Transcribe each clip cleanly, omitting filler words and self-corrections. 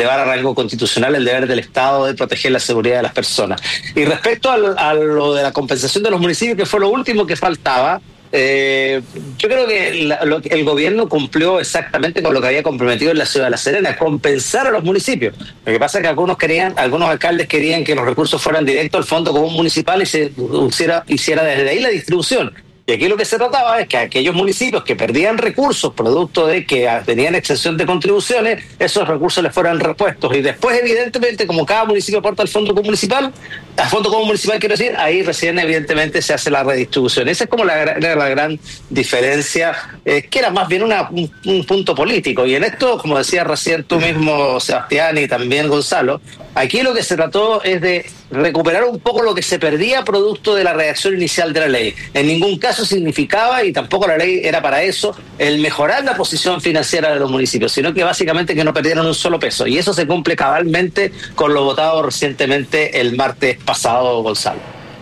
elevar a rango constitucional el deber del Estado de proteger la seguridad de las personas. Y respecto a lo de la compensación de los municipios, que fue lo último que faltaba, yo creo que el gobierno cumplió exactamente con lo que había comprometido en la ciudad de La Serena, compensar a los municipios. Lo que pasa es que algunos alcaldes querían que los recursos fueran directos al Fondo Común Municipal y se hiciera desde ahí la distribución. Y aquí lo que se trataba es que aquellos municipios que perdían recursos producto de que tenían exención de contribuciones, esos recursos les fueran repuestos. Y después, evidentemente, como cada municipio aporta al Fondo Común Municipal, quiero decir, ahí recién evidentemente se hace la redistribución. Esa es como la gran diferencia, que era más bien un punto político. Y en esto, como decía recién tú mismo, Sebastián, y también Gonzalo, aquí lo que se trató es de recuperar un poco lo que se perdía producto de la redacción inicial de la ley. En ningún caso significaba, y tampoco la ley era para eso, el mejorar la posición financiera de los municipios, sino que básicamente que no perdieran un solo peso. Y eso se cumple cabalmente con lo votado recientemente el martes pasado, Gonzalo.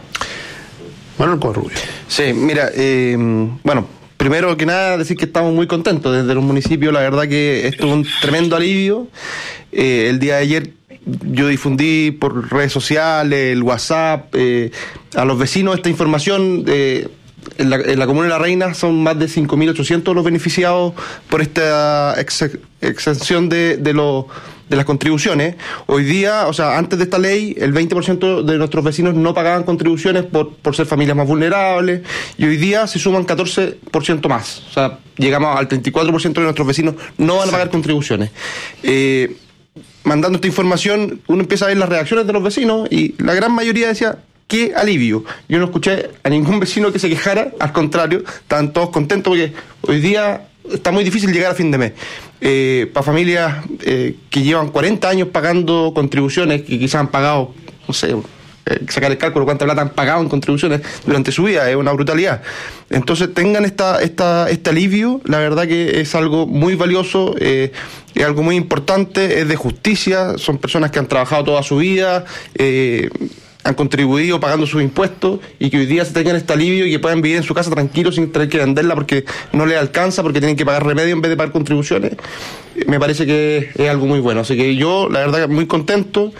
Manuel Covarrubias. Sí, mira, bueno, primero que nada decir que estamos muy contentos desde los municipios. La verdad que esto es un tremendo alivio. El día de ayer yo difundí por redes sociales, el WhatsApp, a los vecinos esta información. En la comuna de La Reina son más de 5.800 los beneficiados por esta exención de las contribuciones. Hoy día, o sea, antes de esta ley, el 20% de nuestros vecinos no pagaban contribuciones por ser familias más vulnerables, y hoy día se suman 14% más. O sea, llegamos al 34% de nuestros vecinos no van a pagar contribuciones. Mandando esta información, uno empieza a ver las reacciones de los vecinos y la gran mayoría decía: ¡qué alivio! Yo no escuché a ningún vecino que se quejara, al contrario, estaban todos contentos porque hoy día está muy difícil llegar a fin de mes. Para familias que llevan 40 años pagando contribuciones, que quizás han pagado, no sé, sacar el cálculo cuánta plata han pagado en contribuciones durante su vida, es una brutalidad. Entonces tengan este alivio, la verdad que es algo muy valioso, es algo muy importante, es de justicia, son personas que han trabajado toda su vida, han contribuido pagando sus impuestos, y que hoy día se tengan este alivio y que puedan vivir en su casa tranquilos sin tener que venderla porque no les alcanza, porque tienen que pagar remedio en vez de pagar contribuciones. Me parece que es algo muy bueno, así que yo la verdad muy contento,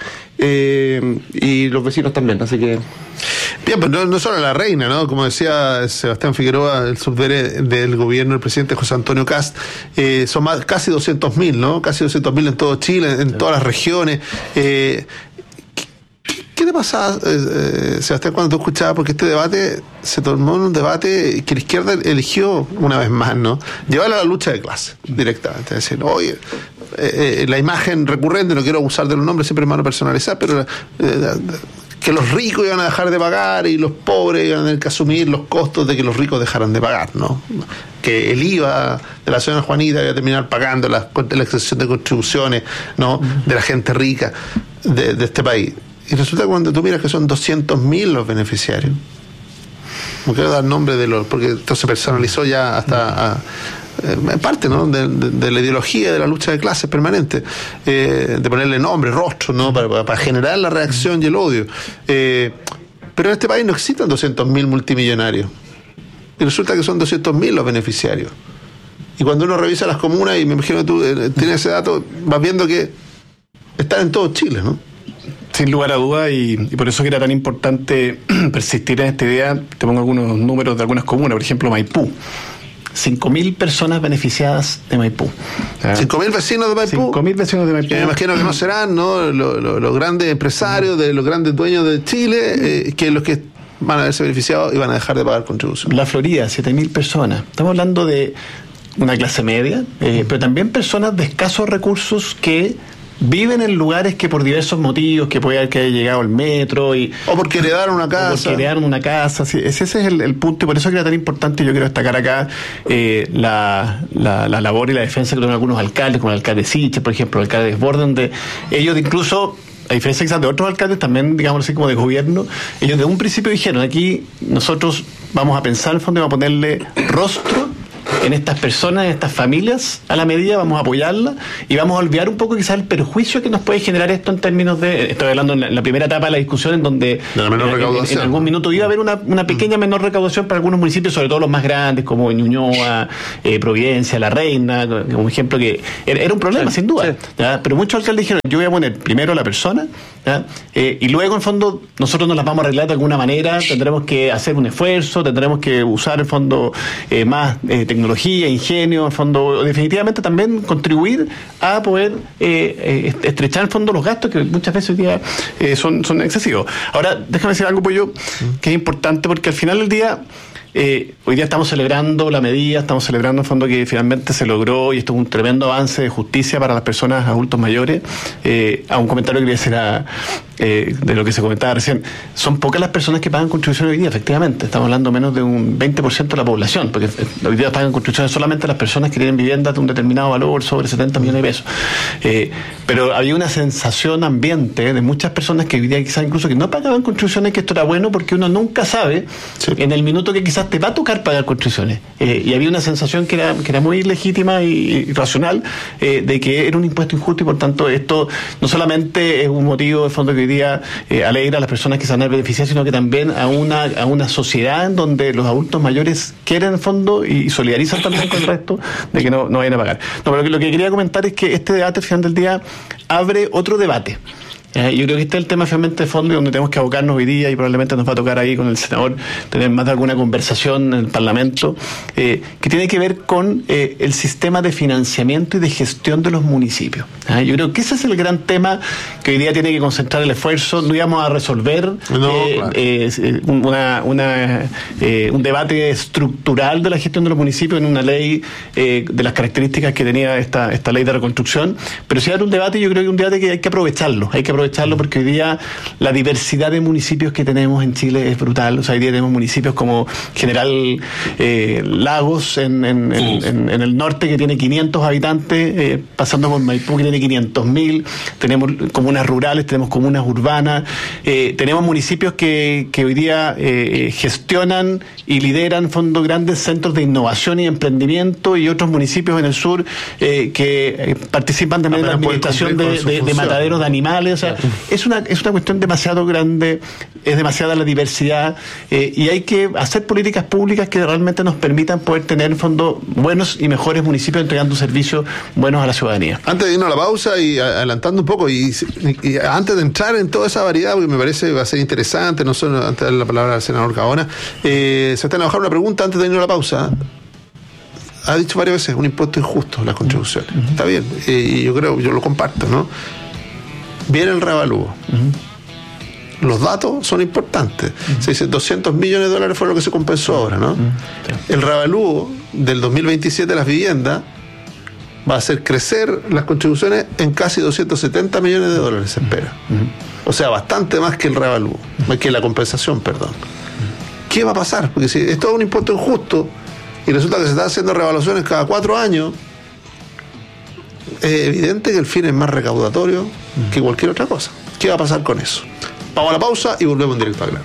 y los vecinos también, así que bien, pero no solo La Reina, ¿no? Como decía Sebastián Figueroa, el subdere del gobierno del presidente José Antonio Kast, son casi 200.000, ¿no? Casi 200.000 en todo Chile, en todas las regiones. ¿Qué te pasaba, Sebastián, cuando tú escuchabas? Porque este debate se tornó en un debate que la izquierda eligió una vez más, ¿no? Llevarlo a la lucha de clase directamente. Es decir, oye, la imagen recurrente, no quiero abusar de los nombres, siempre me van a personalizar, pero que los ricos iban a dejar de pagar y los pobres iban a tener que asumir los costos de que los ricos dejaran de pagar, ¿no? Que el IVA de la señora Juanita iba a terminar pagando la exención de contribuciones, ¿no? De la gente rica de este país. Y resulta que cuando tú miras que son 200.000 los beneficiarios, no quiero dar nombre porque esto se personalizó ya hasta parte, ¿no? de la ideología de la lucha de clases permanente, de ponerle nombre, rostro, ¿no? Para generar la reacción y el odio. Pero en este país no existen 200.000 multimillonarios, y resulta que son 200.000 los beneficiarios. Y cuando uno revisa las comunas, y me imagino que tú tienes ese dato, vas viendo que están en todo Chile, ¿no? Sin lugar a dudas, y por eso que era tan importante persistir en esta idea. Te pongo algunos números de algunas comunas, por ejemplo Maipú. 5.000 personas beneficiadas de Maipú. 5.000 vecinos de Maipú. 5.000 vecinos de Maipú. Me imagino que no serán, ¿no? Los grandes empresarios, de los grandes dueños de Chile, que los que van a verse beneficiados y van a dejar de pagar contribución. La Florida, 7.000 personas. Estamos hablando de una clase media, pero también personas de escasos recursos que viven en lugares que por diversos motivos, que puede haber que haya llegado el metro, o porque heredaron una casa. Sí, ese es el punto, y por eso que era tan importante. Yo quiero destacar acá la labor y la defensa que tuvieron algunos alcaldes, como el alcalde Siche, por ejemplo, el alcalde Desbordes, donde ellos incluso, a diferencia quizás de otros alcaldes también, digamos así, como de gobierno, ellos de un principio dijeron: aquí nosotros vamos a pensar el fondo y vamos a ponerle rostro en estas personas, en estas familias, a la medida, vamos a apoyarlas y vamos a olvidar un poco quizás el perjuicio que nos puede generar esto en términos de, estoy hablando en la primera etapa de la discusión, en donde en algún minuto iba a haber una pequeña menor recaudación para algunos municipios, sobre todo los más grandes, como Ñuñoa, Providencia, La Reina, como ejemplo, que era un problema, sin duda. Pero muchos alcaldes dijeron, yo voy a poner primero a la persona, y luego, en fondo, nosotros nos las vamos a arreglar de alguna manera, tendremos que hacer un esfuerzo, tendremos que usar, en fondo, más tecnología, ingenio, en fondo, definitivamente también contribuir a poder estrechar, en fondo, los gastos que muchas veces hoy día son excesivos. Ahora, déjame decir algo, Pollo, que es importante, porque al final del día, hoy día estamos celebrando la medida, estamos celebrando en fondo que finalmente se logró, y esto es un tremendo avance de justicia para las personas adultos mayores. A un comentario que quería hacer de lo que se comentaba recién, son pocas las personas que pagan contribuciones hoy día, efectivamente, estamos hablando menos de un 20% de la población, porque hoy día pagan contribuciones solamente las personas que tienen viviendas de un determinado valor, sobre 70 millones de pesos. Pero había una sensación ambiente de muchas personas que hoy día quizás incluso que no pagaban contribuciones, que esto era bueno, porque uno nunca sabe en el minuto que quizás te va a tocar pagar contribuciones. Y había una sensación que era muy legítima y racional, de que era un impuesto injusto, y por tanto esto no solamente es un motivo de fondo que hoy día alegra a las personas que se van a beneficiar, sino que también a una sociedad en donde los adultos mayores quieren en fondo y solidarizan también con el resto de que no vayan a pagar. No, pero lo que quería comentar es que este debate al final del día abre otro debate. Yo creo que este es el tema finalmente de fondo, y donde tenemos que abocarnos hoy día, y probablemente nos va a tocar ahí con el senador tener más de alguna conversación en el Parlamento, que tiene que ver con el sistema de financiamiento y de gestión de los municipios. Yo creo que ese es el gran tema que hoy día tiene que concentrar el esfuerzo. No íbamos a resolver un debate estructural de la gestión de los municipios en una ley de las características que tenía esta ley de reconstrucción, pero sí era un debate, yo creo que un debate que hay que aprovecharlo, porque hoy día la diversidad de municipios que tenemos en Chile es brutal. O sea, hoy día tenemos municipios como General Lagos en el norte, que tiene 500 habitantes, pasando por Maipú, que tiene 500.000, tenemos comunas rurales, tenemos comunas urbanas, tenemos municipios que hoy día gestionan y lideran fondos grandes centros de innovación y emprendimiento, y otros municipios en el sur que participan también en la administración de mataderos de animales. O sea, es una cuestión demasiado grande, es demasiada la diversidad, y hay que hacer políticas públicas que realmente nos permitan poder tener en fondo buenos y mejores municipios entregando servicios buenos a la ciudadanía. Antes de irnos a la pausa y adelantando un poco, y antes de entrar en toda esa variedad, porque me parece que va a ser interesante, no solo antes de dar la palabra al senador Gaona, se está a bajar una pregunta antes de irnos a la pausa. Ha dicho varias veces un impuesto injusto, las contribuciones. Está bien, y yo lo comparto, ¿no? Viene el revalúo. Los datos son importantes. Se dice $200 millones fue lo que se compensó ahora, ¿no? El revalúo del 2027 de las viviendas va a hacer crecer las contribuciones en casi $270 millones, se espera. O sea, bastante más que el revalúo, más que la compensación, perdón. ¿Qué va a pasar? Porque si esto es un impuesto injusto y resulta que se están haciendo revaluaciones cada 4 años, es evidente que el fin es más recaudatorio que cualquier otra cosa. ¿Qué va a pasar con eso? Vamos a la pausa y volvemos en directo a Claro.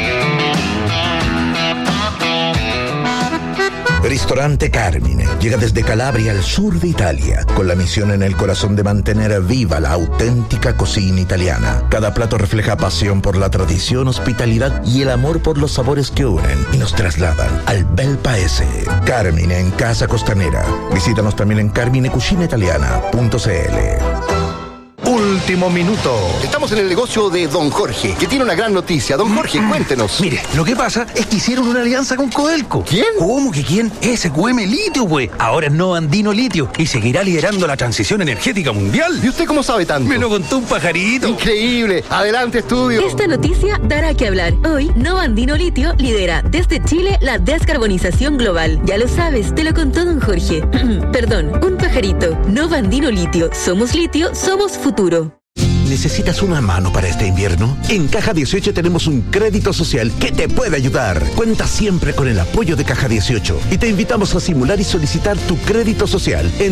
Ristorante Carmine llega desde Calabria al sur de Italia, con la misión en el corazón de mantener viva la auténtica cocina italiana. Cada plato refleja pasión por la tradición, hospitalidad y el amor por los sabores que unen y nos trasladan al bel paese. Carmine en Casa Costanera. Visítanos también en carminecucinaitaliana.cl. Último minuto. Estamos en el negocio de Don Jorge, que tiene una gran noticia. Don Jorge, cuéntenos. Mire, lo que pasa es que hicieron una alianza con Codelco. ¿Quién? ¿Cómo que quién? SQM Litio, güey. Ahora es Nova Andino Litio y seguirá liderando la transición energética mundial. ¿Y usted cómo sabe tanto? Me lo contó un pajarito. Increíble. Adelante, estudio. Esta noticia dará que hablar. Hoy, Nova Andino Litio lidera desde Chile la descarbonización global. Ya lo sabes, te lo contó Don Jorge. Perdón, un pajarito. Nova Andino Litio. Somos litio, somos futuro. ¿Necesitas una mano para este invierno? En Caja 18 tenemos un crédito social que te puede ayudar. Cuenta siempre con el apoyo de Caja 18 y te invitamos a simular y solicitar tu crédito social en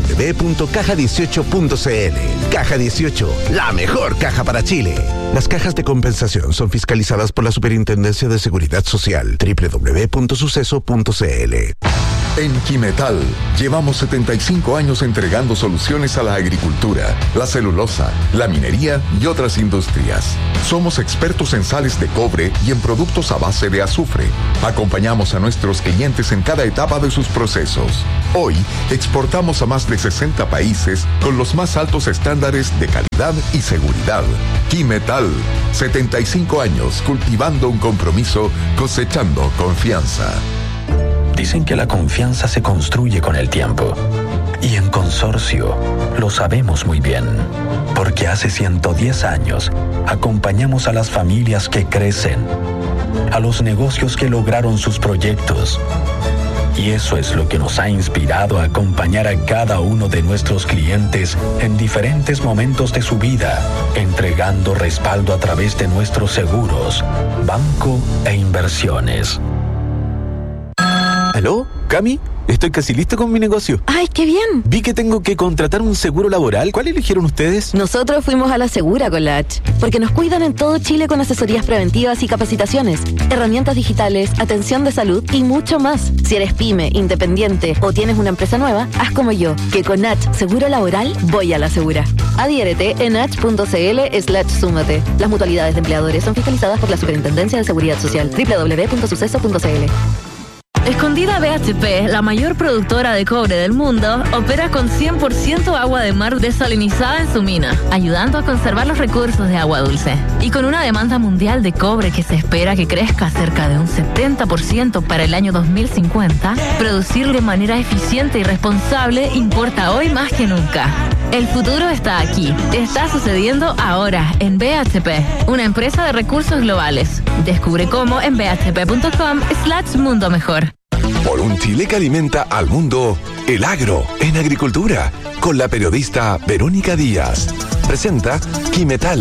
www.caja18.cl. Caja 18, la mejor caja para Chile. Las cajas de compensación son fiscalizadas por la Superintendencia de Seguridad Social. www.suceso.cl. En Quimetal llevamos 75 años entregando soluciones a la agricultura, la celulosa, la minería y otras industrias. Somos expertos en sales de cobre y en productos a base de azufre. Acompañamos a nuestros clientes en cada etapa de sus procesos. Hoy exportamos a más de 60 países con los más altos estándares de calidad y seguridad. Quimetal, 75 años cultivando un compromiso, cosechando confianza. Dicen que la confianza se construye con el tiempo. Y en Consorcio lo sabemos muy bien. Porque hace 110 años acompañamos a las familias que crecen, a los negocios que lograron sus proyectos. Y eso es lo que nos ha inspirado a acompañar a cada uno de nuestros clientes en diferentes momentos de su vida, entregando respaldo a través de nuestros seguros, banco e inversiones. ¿Aló? ¿Cami? Estoy casi listo con mi negocio. ¡Ay, qué bien! Vi que tengo que contratar un seguro laboral. ¿Cuál eligieron ustedes? Nosotros fuimos a la Segura con la H, porque nos cuidan en todo Chile con asesorías preventivas y capacitaciones, herramientas digitales, atención de salud y mucho más. Si eres pyme, independiente o tienes una empresa nueva, haz como yo, que con H Seguro Laboral voy a la Segura. Adhiérete en h.cl/súmate. Las mutualidades de empleadores son fiscalizadas por la Superintendencia de Seguridad Social. www.suceso.cl. Escondida BHP, la mayor productora de cobre del mundo, opera con 100% agua de mar desalinizada en su mina, ayudando a conservar los recursos de agua dulce. Y con una demanda mundial de cobre que se espera que crezca cerca de un 70% para el año 2050, producir de manera eficiente y responsable importa hoy más que nunca. El futuro está aquí. Está sucediendo ahora en BHP, una empresa de recursos globales. Descubre cómo en bhp.com/mundo mejor. Por un Chile que alimenta al mundo, El Agro en Agricultura, con la periodista Verónica Díaz. Presenta Quimetal,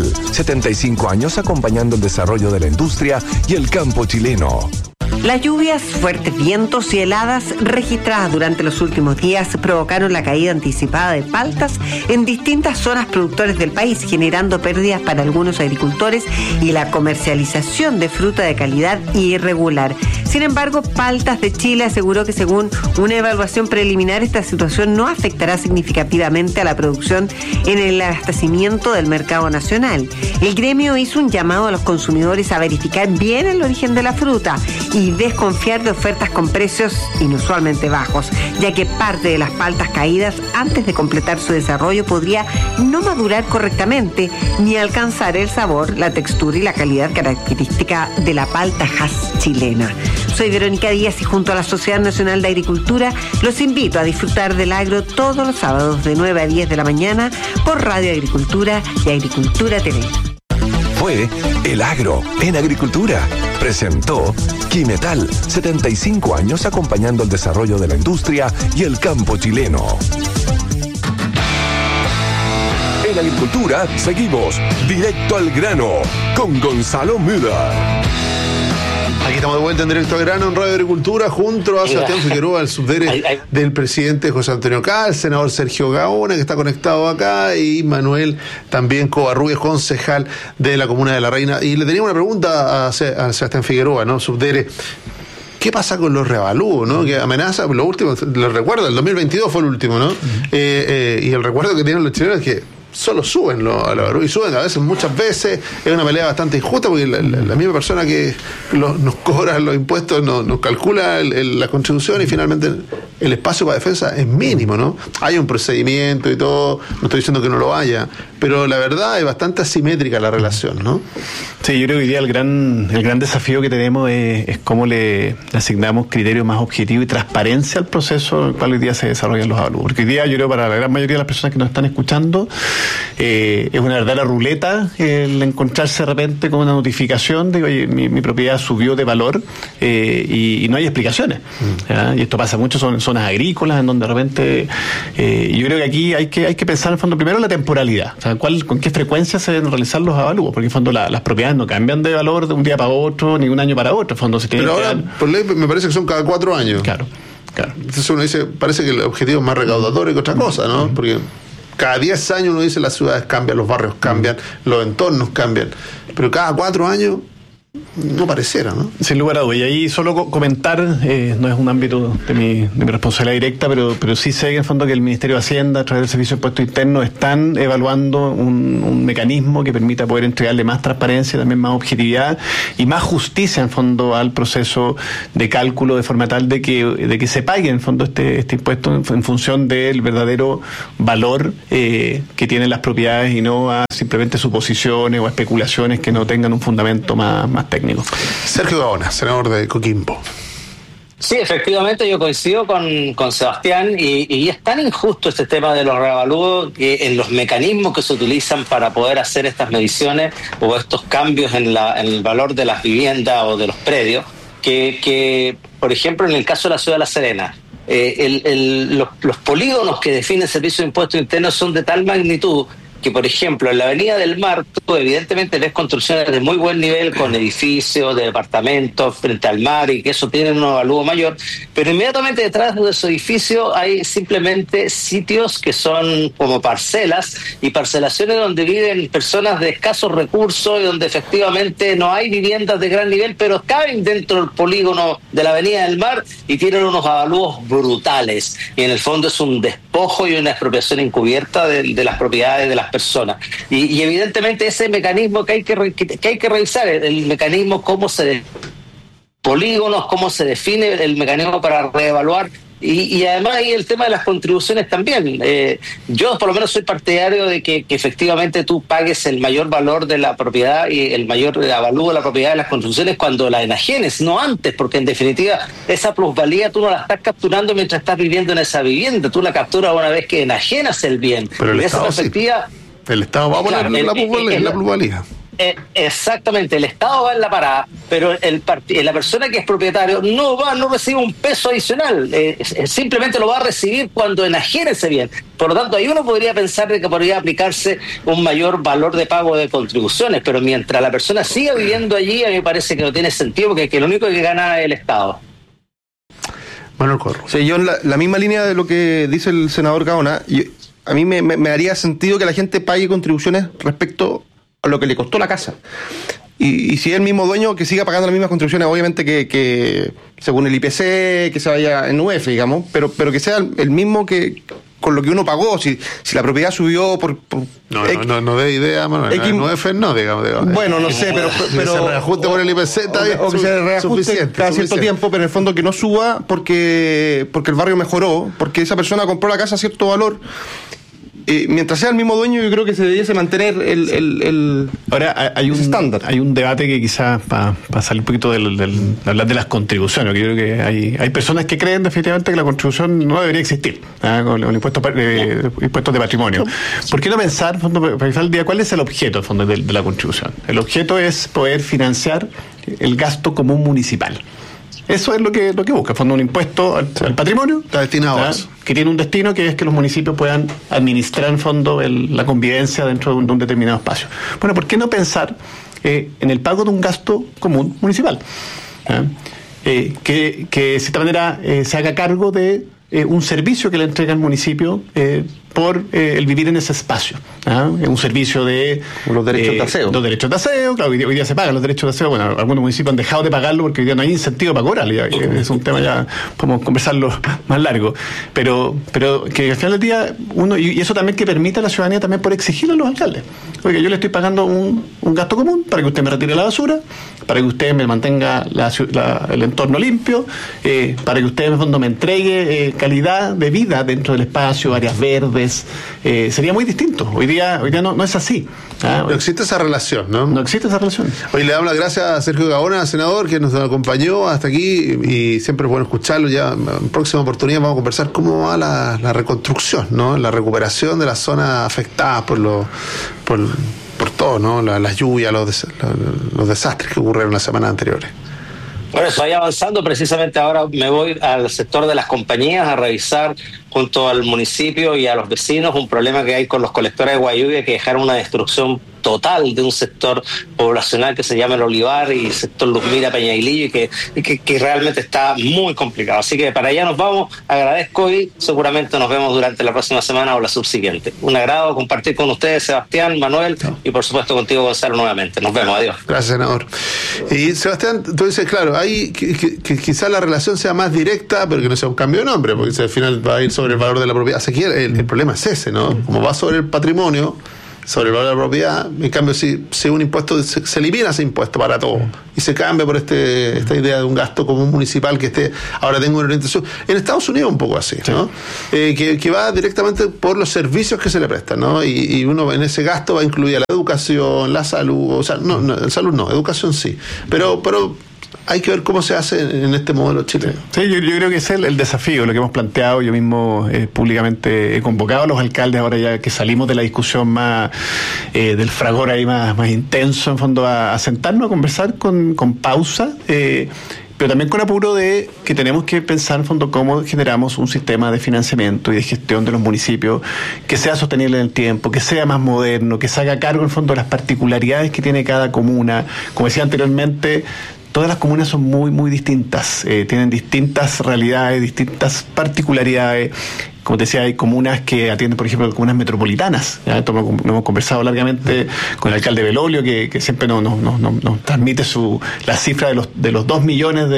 75 años acompañando el desarrollo de la industria y el campo chileno. Las lluvias, fuertes vientos y heladas registradas durante los últimos días provocaron la caída anticipada de paltas en distintas zonas productoras del país, generando pérdidas para algunos agricultores y la comercialización de fruta de calidad irregular. Sin embargo, Paltas de Chile aseguró que según una evaluación preliminar, esta situación no afectará significativamente a la producción en el abastecimiento del mercado nacional. El gremio hizo un llamado a los consumidores a verificar bien el origen de la fruta y desconfiar de ofertas con precios inusualmente bajos, ya que parte de las paltas caídas antes de completar su desarrollo podría no madurar correctamente ni alcanzar el sabor, la textura y la calidad característica de la palta Hass chilena. Soy Verónica Díaz y junto a la Sociedad Nacional de Agricultura los invito a disfrutar del agro todos los sábados de 9 a 10 de la mañana por Radio Agricultura y Agricultura TV. Fue El Agro en Agricultura. Presentó Quimetal, 75 años acompañando el desarrollo de la industria y el campo chileno. En Agricultura seguimos directo al grano con Gonzalo Müller. Aquí estamos de vuelta en Directo al Grano en Radio Agricultura junto a Sebastián Figueroa, el subdere del presidente José Antonio Ká, el senador Sergio Gaona, que está conectado acá, y Manuel también Covarrubias, concejal de la Comuna de La Reina. Y le tenía una pregunta a Sebastián Figueroa, ¿no? Subdere, ¿qué pasa con los reavalúos, no? Que amenaza, lo último, les recuerdo, el 2022 fue el último, ¿no? Y el recuerdo que tienen los chilenos es que solo suben y suben a veces, muchas veces. Es una pelea bastante injusta porque la misma persona que nos cobra los impuestos nos calcula la contribución y finalmente el espacio para defensa es mínimo, ¿no? Hay un procedimiento y todo, no estoy diciendo que no lo haya, pero la verdad es bastante asimétrica la relación, ¿no? Sí, yo creo que hoy día el gran desafío que tenemos es cómo le asignamos criterios más objetivos y transparencia al proceso en el cual hoy día se desarrollan los avalúos. Porque hoy día yo creo para la gran mayoría de las personas que nos están escuchando es una verdadera ruleta el encontrarse de repente con una notificación de que oye, mi propiedad subió de valor y no hay explicaciones. Y esto pasa mucho en zonas agrícolas en donde de repente yo creo que aquí hay que pensar en el fondo primero la temporalidad, o sea, con qué frecuencia se deben realizar los avalúos, porque en el fondo las propiedades no cambian de valor de un día para otro ni un año para otro. En el fondo se pero ahora por ley me parece que son cada 4 años. Claro. Entonces uno dice, parece que el objetivo es más recaudatorio que otra cosa, ¿no? Porque cada 10 años uno dice las ciudades cambian, los barrios cambian, los entornos cambian, pero cada 4 años No pareciera, ¿no? Sin lugar a dudas. Y ahí solo comentar, no es un ámbito de mi responsabilidad directa, pero sí sé en el fondo que el Ministerio de Hacienda, a través del Servicio de Impuestos Internos, están evaluando un mecanismo que permita poder entregarle más transparencia, también más objetividad y más justicia en fondo al proceso de cálculo, de forma tal de que se pague en fondo este impuesto en función del verdadero valor que tienen las propiedades y no a simplemente suposiciones o especulaciones que no tengan un fundamento más técnico. Sergio Gaona, senador de Coquimbo. Sí, efectivamente yo coincido con Sebastián y es tan injusto este tema de los reavalúos que en los mecanismos que se utilizan para poder hacer estas mediciones o estos cambios en el valor de las viviendas o de los predios que por ejemplo en el caso de la ciudad de La Serena los polígonos que define el Servicio de Impuestos Internos son de tal magnitud que, por ejemplo, en la Avenida del Mar, tú evidentemente ves construcciones de muy buen nivel con edificios, de departamentos frente al mar y que eso tiene un avalúo mayor, pero inmediatamente detrás de esos edificios hay simplemente sitios que son como parcelas y parcelaciones donde viven personas de escasos recursos y donde efectivamente no hay viviendas de gran nivel, pero caben dentro del polígono de la Avenida del Mar y tienen unos avalúos brutales. Y en el fondo es un despojo y una expropiación encubierta de las propiedades de las personas. Y evidentemente ese mecanismo que hay que revisar, el mecanismo cómo se polígonos, cómo se define el mecanismo para reevaluar. Y además ahí el tema de las contribuciones también. Yo por lo menos soy partidario de que efectivamente tú pagues el mayor valor de la propiedad y el mayor avalúo de la propiedad de las contribuciones cuando la enajenes, no antes, porque en definitiva esa plusvalía tú no la estás capturando mientras estás viviendo en esa vivienda, tú la capturas una vez que enajenas el bien. Pero el de Estado esa perspectiva, sí. El Estado va a poner la plusvalía. Exactamente, el Estado va en la parada, pero la persona que es propietario no recibe un peso adicional, simplemente lo va a recibir cuando enajene ese bien. Por lo tanto, ahí uno podría pensar de que podría aplicarse un mayor valor de pago de contribuciones, pero mientras la persona siga viviendo allí, a mí me parece que no tiene sentido, porque lo único que gana es el Estado. Manuel Corro. Sí, yo en la misma línea de lo que dice el senador Gaona, a mí me haría sentido que la gente pague contribuciones respecto a lo que le costó la casa. Y si es el mismo dueño, que siga pagando las mismas contribuciones, obviamente que según el IPC, que se vaya en UF, digamos, pero que sea el mismo que con lo que uno pagó. Si la propiedad subió por no dé idea, Manuel. En UF no, digamos. Bueno, no sé, pero se reajuste por el IPC está bien, o que se reajuste cada cierto tiempo, pero en el fondo que no suba porque el barrio mejoró, porque esa persona compró la casa a cierto valor. Mientras sea el mismo dueño, yo creo que se debiese mantener el ahora hay un estándar. Hay un debate que quizás para salir un poquito de hablar de las contribuciones, que yo creo que hay personas que creen definitivamente que la contribución no debería existir, con impuestos de patrimonio. ¿Por qué no pensar, para final del día, cuál es el objeto fondo de la contribución? El objeto es poder financiar el gasto común municipal. Eso es lo que busca, fondo un impuesto al patrimonio. Está destinado a eso. Que tiene un destino que es que los municipios puedan administrar en fondo la convivencia dentro de un determinado espacio. Bueno, ¿por qué no pensar en el pago de un gasto común municipal? Que de cierta manera se haga cargo de un servicio que le entrega el municipio por el vivir en ese espacio. Un servicio de los derechos de aseo. Los derechos de aseo, claro, hoy día se pagan los derechos de aseo. Bueno, algunos municipios han dejado de pagarlo porque hoy día no hay incentivo para cobrarlo. Es un tema ya, podemos conversarlo más largo. Pero que al final del día, y eso también que permite a la ciudadanía también por exigirle a los alcaldes. Oiga, yo le estoy pagando un gasto común para que usted me retire la basura, para que usted me mantenga el entorno limpio, para que usted en el fondo me entregue calidad de vida dentro del espacio, áreas verdes. Sería muy distinto. Hoy día no es así. No existe esa relación, ¿no? No existe esa relación. Hoy le damos las gracias a Sergio Gaona, senador, que nos acompañó hasta aquí y siempre es bueno escucharlo. Ya en próxima oportunidad vamos a conversar cómo va la reconstrucción, ¿no? La recuperación de las zonas afectadas por todo, ¿no? Las lluvias, los desastres que ocurrieron las semanas anteriores. Por eso, ahí avanzando, precisamente ahora me voy al sector de las compañías a revisar junto al municipio y a los vecinos un problema que hay con los colectores de agua lluvia que dejaron una destrucción total de un sector poblacional que se llama El Olivar y el sector Luzmira, Peñailillo, y que realmente está muy complicado. Así que para allá nos vamos, agradezco y seguramente nos vemos durante la próxima semana o la subsiguiente. Un agrado compartir con ustedes, Sebastián, Manuel, y por supuesto contigo, Gonzalo, nuevamente. Nos vemos, adiós. Gracias, senador. Y Sebastián, tú dices, claro, ahí que quizás la relación sea más directa, pero que no sea un cambio de nombre, porque si al final va a ir sobre el valor de la propiedad. Así que el problema es ese, ¿no? Como va sobre el patrimonio, sobre el valor de la propiedad, en cambio si un impuesto, se elimina ese impuesto para todo y se cambia por esta idea de un gasto común municipal que ahora tengo una orientación. En Estados Unidos un poco así, ¿no? Que va directamente por los servicios que se le prestan, ¿no? Y uno en ese gasto va a incluir la educación, la salud, o sea, no, salud no, educación sí, pero hay que ver cómo se hace en este modelo chileno. Sí, yo creo que es el desafío, lo que hemos planteado. Yo mismo públicamente he convocado a los alcaldes, ahora ya que salimos de la discusión más del fragor ahí más intenso, en fondo, a sentarnos a conversar con pausa, pero también con apuro de que tenemos que pensar en fondo cómo generamos un sistema de financiamiento y de gestión de los municipios que sea sostenible en el tiempo, que sea más moderno, que se haga cargo en fondo de las particularidades que tiene cada comuna. Como decía anteriormente, todas las comunas son muy, muy distintas, tienen distintas realidades, distintas particularidades. Como te decía, hay comunas que atienden, por ejemplo, comunas metropolitanas. ¿Ya? Esto lo hemos conversado largamente con el alcalde Belolio, que siempre nos transmite la cifra de los 2 millones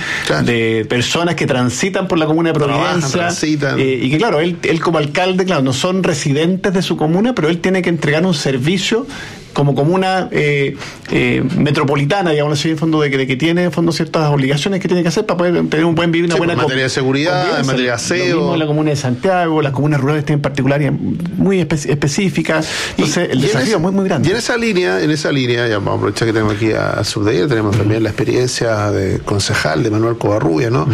de personas que transitan por la comuna de Providencia. Y que, claro, él como alcalde, claro, no son residentes de su comuna, pero él tiene que entregar un servicio como comuna metropolitana, digamos así, en fondo de que tiene en fondo ciertas obligaciones que tiene que hacer para poder tener un buen vivir, una buena en materia de seguridad, en materia de aseo. Lo mismo en la comuna de Santiago, las comunas rurales tienen particularidades muy específicas. Entonces, el desafío es muy, muy grande. Y en esa línea, ya vamos a aprovechar que tenemos aquí a Subdeir, tenemos también la experiencia de concejal de Manuel Covarrubia, ¿no?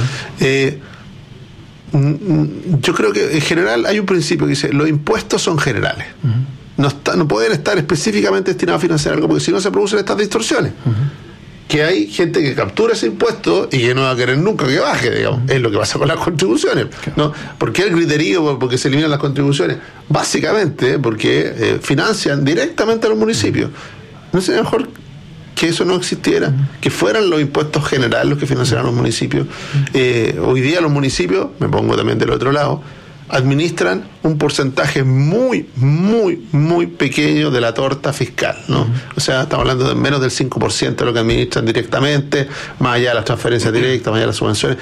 Yo creo que en general hay un principio que dice: los impuestos son generales. No pueden estar específicamente destinados a financiar algo, porque si no se producen estas distorsiones. Que hay gente que captura ese impuesto y que no va a querer nunca que baje, digamos. Es lo que pasa con las contribuciones, ¿no? ¿Por qué el criterio porque se eliminan las contribuciones? Básicamente porque financian directamente a los municipios. ¿No sería mejor que eso no existiera? Que fueran los impuestos generales los que financiaran los municipios. Hoy día los municipios, me pongo también del otro lado, administran un porcentaje muy, muy, muy pequeño de la torta fiscal, ¿no? O sea, estamos hablando de menos del 5% de lo que administran directamente, más allá de las transferencias directas, más allá de las subvenciones.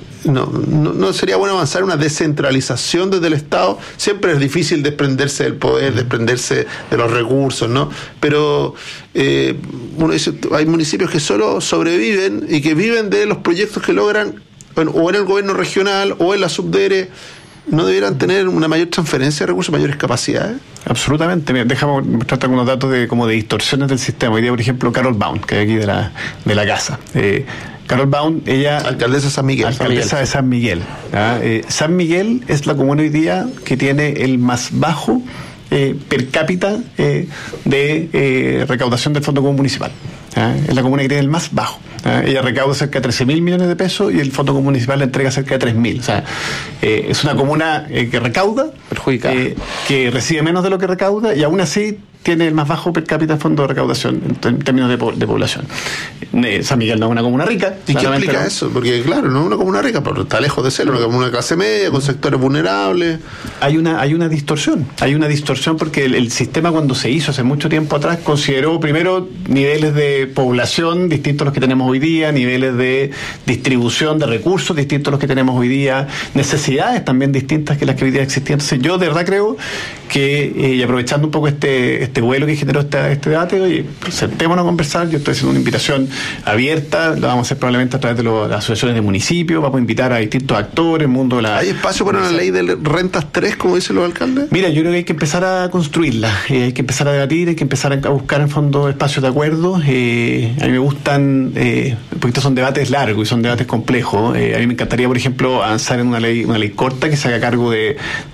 No sería bueno avanzar una descentralización desde el Estado. Siempre es difícil desprenderse del poder, desprenderse de los recursos, ¿no? Pero uno dice, hay municipios que solo sobreviven y que viven de los proyectos que logran, o en el gobierno regional o en la Subdere. ¿No debieran tener una mayor transferencia de recursos, mayores capacidades? Absolutamente. Mira, déjame mostrarte algunos datos de distorsiones del sistema. Hoy día, por ejemplo, Carol Baum, que es aquí de la casa. Carol Baum, ella... Alcaldesa de San Miguel. Alcaldesa de San Miguel. San Miguel es la comuna hoy día que tiene el más bajo per cápita de recaudación del Fondo Común Municipal. Es la comuna que tiene el más bajo. Ella recauda cerca de 13.000 millones de pesos y el Fondo Común Municipal le entrega cerca de 3.000. O sea, es una comuna que recauda, que recibe menos de lo que recauda, y aún así tiene el más bajo per cápita de fondo de recaudación en términos de población. San Miguel no es una comuna rica. ¿Y qué implica eso? Porque claro, no es una comuna rica, pero está lejos de ser una comuna de clase media, con sectores vulnerables. Hay una distorsión porque el sistema, cuando se hizo hace mucho tiempo atrás, consideró primero niveles de población distintos a los que tenemos hoy día, niveles de distribución de recursos distintos a los que tenemos hoy día, necesidades también distintas que las que hoy día existían. Entonces yo de verdad creo que, y aprovechando un poco este vuelo que generó este debate, oye, sentémonos a conversar. Yo estoy haciendo una invitación abierta, la vamos a hacer probablemente a través de las asociaciones de municipios, vamos a invitar a distintos actores, mundo de la... ¿Hay espacio para una ley de rentas 3, como dicen los alcaldes? Mira, yo creo que hay que empezar a construirla, hay que empezar a debatir, hay que empezar a buscar en fondo espacios de acuerdo. A mí me gustan, porque estos son debates largos y son debates complejos. A mí me encantaría, por ejemplo, avanzar en una ley corta que se haga cargo de ciertas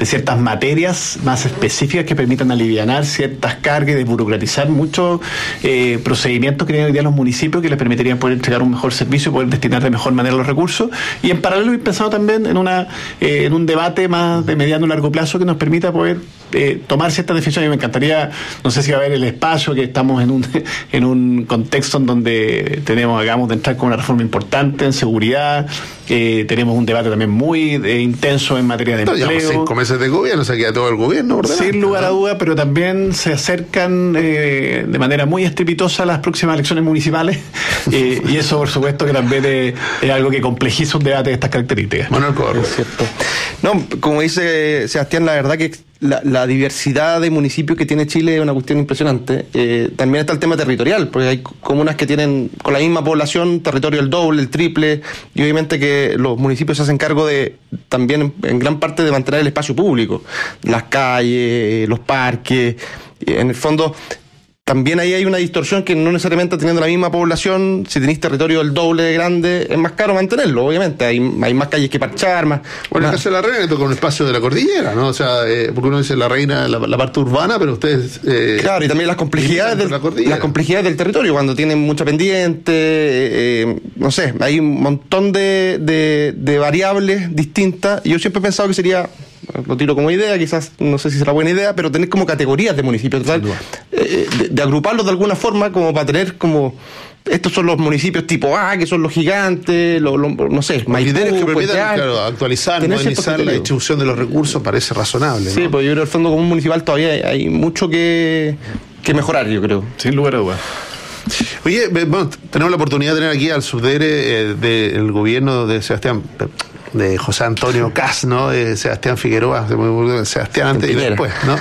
materias más específicas que permitan alivianar ciertas cargas y desburocratizar muchos procedimientos que tienen hoy día los municipios, que les permitirían poder entregar un mejor servicio, poder destinar de mejor manera los recursos, y en paralelo he pensado también en un debate más de mediano y largo plazo que nos permita poder tomar ciertas decisiones. Me encantaría, no sé si va a haber el espacio, que estamos en un contexto en donde acabamos de entrar con una reforma importante en seguridad, tenemos un debate también muy intenso en materia de empleo. Llevamos 5 meses de gobierno, se queda todo el gobierno ordenado. Sin lugar a dudas, pero también se acercan de manera muy estrepitosa las próximas elecciones municipales, y eso por supuesto que también es algo que complejiza un debate de estas características. Manuel Corro. Es cierto. No, como dice Sebastián, la verdad que la diversidad de municipios que tiene Chile es una cuestión impresionante. También está el tema territorial, porque hay comunas que tienen con la misma población territorio el doble, el triple, y obviamente que los municipios se hacen cargo de también en gran parte de mantener el espacio público, las calles, los parques. En el fondo también ahí hay una distorsión que no necesariamente teniendo la misma población, si tenéis territorio el doble de grande, es más caro mantenerlo, obviamente. Hay más calles que parchar, más. Bueno, en el caso de La Reina, toca un espacio de la cordillera, ¿no? O sea, porque uno dice La Reina, la parte urbana, pero ustedes. Claro, y también las complejidades del territorio, cuando tienen mucha pendiente, no sé, hay un montón de variables distintas. Y yo siempre he pensado que sería, lo tiro como idea, quizás no sé si será buena idea, pero tener como categorías de municipios, de agruparlos de alguna forma, como para tener como estos son los municipios tipo A, que son los gigantes, no sé, criterios que permitan actualizar, modernizar la distribución de los recursos, parece razonable, sí, ¿no? Pues yo creo que el Fondo Común Municipal todavía hay mucho que mejorar, yo creo. Sin lugar a dudas. Oye, bueno, tenemos la oportunidad de tener aquí al subdere del gobierno de de José Antonio Kast, ¿no? Sebastián Figueroa, Sebastián antes y después, ¿no?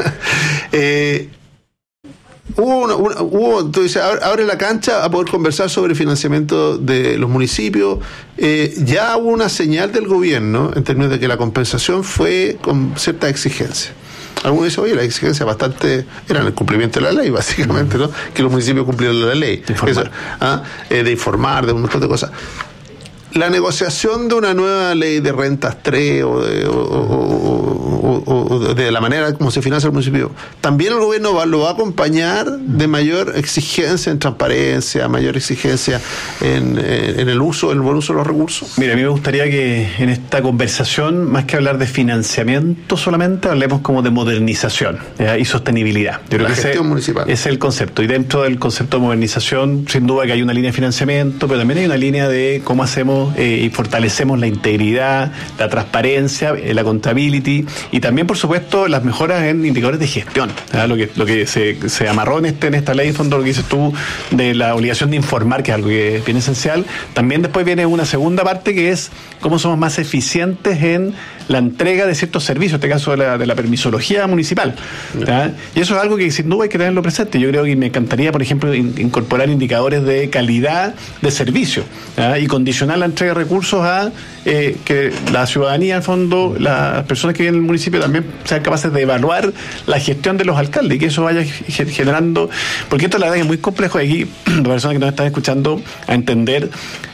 Tú dices, abre la cancha a poder conversar sobre el financiamiento de los municipios. Ya hubo una señal del gobierno en términos de que la compensación fue con cierta exigencia. Algunos dicen, oye, la exigencia bastante era el cumplimiento de la ley, básicamente, ¿no? Que los municipios cumplieran la ley. De informar, de un montón de cosas. La negociación de una nueva ley de rentas 3 o de la manera como se financia el municipio, también el gobierno lo va a acompañar de mayor exigencia en transparencia, mayor exigencia en el buen uso de los recursos. Mira, a mí me gustaría que en esta conversación, más que hablar de financiamiento solamente, hablemos como de modernización y sostenibilidad. Yo creo la que gestión municipal. Ese es el concepto, y dentro del concepto de modernización, sin duda que hay una línea de financiamiento, pero también hay una línea de cómo hacemos y fortalecemos la integridad, la transparencia, la accountability, y también, por supuesto, las mejoras en indicadores de gestión. Lo que se amarró en esta ley, en fondo, lo que dices tú, de la obligación de informar, que es algo que es bien esencial. También después viene una segunda parte, que es cómo somos más eficientes en la entrega de ciertos servicios, en este caso de la permisología municipal. Y eso es algo que sin duda hay que tenerlo presente. Yo creo que me encantaría, por ejemplo, incorporar indicadores de calidad de servicio y condicionar la entrega de recursos a que la ciudadanía, en fondo, las personas que viven en el municipio también sean capaces de evaluar la gestión de los alcaldes, y que eso vaya generando, porque esto la verdad es muy complejo, y aquí las personas que nos están escuchando a entender.